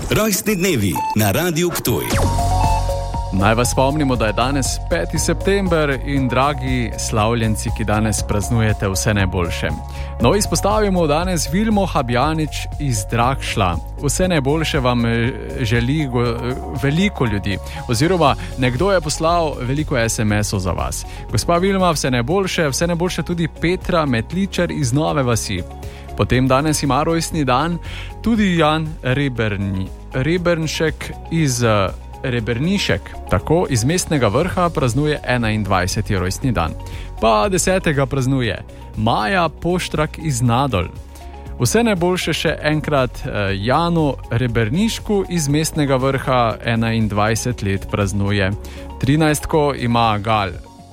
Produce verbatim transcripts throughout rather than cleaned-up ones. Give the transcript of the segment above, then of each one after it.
Rojstni dnevi na Radiu Ptuj. Naj vas spomnimo, da je danes peti september in dragi slavljenci, ki danes praznujete, vse najboljše. No, izpostavimo danes Vilmo Habjanič iz Drakšla. Vse najboljše vam želi go, veliko ljudi, oziroma nekdo je poslal veliko es em esov za vas. Gospa Vilma, vse najboljše, vse najboljše tudi Petra Metličar iz Nove vasi. Potem danes ima rojstni dan tudi Jan Reberni, Rebernšek iz Rebernišek, tako iz Mestnega Vrha praznuje enaindvajseti rojstni dan. Pa desetega praznuje Maja Poštrak iz Nadol. Vse najboljše še enkrat Janu Rebernišku iz Mestnega Vrha, enaindvajset let praznuje. trinajstko ima Gal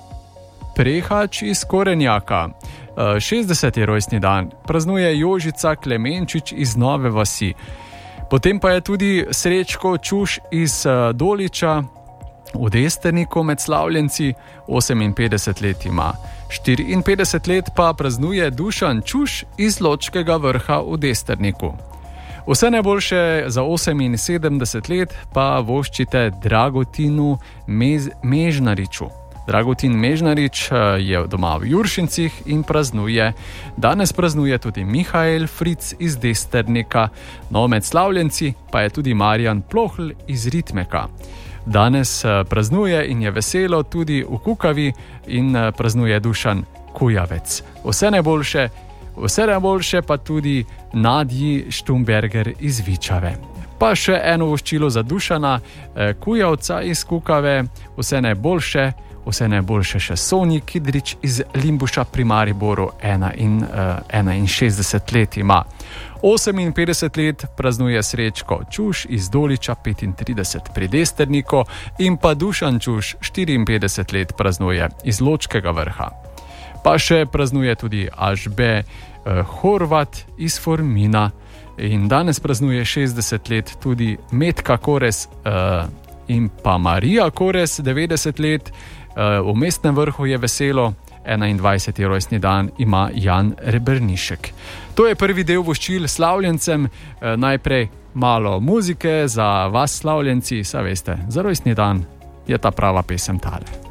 Prehač iz Korenjaka. šestdeseti rojstni dan praznuje Jožica Klemenčič iz Nove vasi. Potem pa je tudi Srečko Čuš iz Doliča v Desterniku med slavljenci, oseminpetdeset let ima. štiriinpetdeset let pa praznuje Dušan Čuš iz Ločkega Vrha v Desterniku. Vse najboljše za oseminsedemdeset let pa voščite Dragotinu Mez- Mežnariču. Dragutin Mežnarič je doma v Juršincih in praznuje. Danes praznuje tudi Mihael Fric iz Desternika. No, med slavljenci pa je tudi Marjan Plohl iz Ritmeka. Danes praznuje in je veselo tudi v Kukavi in praznuje Dušan Kujavec. Vse najboljše, vse najboljše pa tudi Nadji Štumberger iz Vičave. Pa še eno voščilo za Dušana Kujavca iz Kukave. Vse najboljše. Vse najboljše še Sonji Kidrič iz Limbuša pri Mariboru, enainšestdeset let ima. oseminpetdeset let praznuje Srečko Čuš iz Doliča, petintrideset pri Desterniku in pa Dušan Čuš, štiriinpetdeset let praznuje iz Ločkega Vrha. Pa še praznuje tudi Ažbe eh, Horvat iz Formina in danes praznuje šestdeset let tudi Metka Kores eh, in pa Marija Kores, devetdeset let. V Mestnem Vrhu je veselo, enaindvajseti rojstni dan ima Jan Rebernišek. To je prvi del voščil slavljencem. Najprej malo muzike za vas slavljenci, saj veste, za rojstni dan je ta prava pesem tale.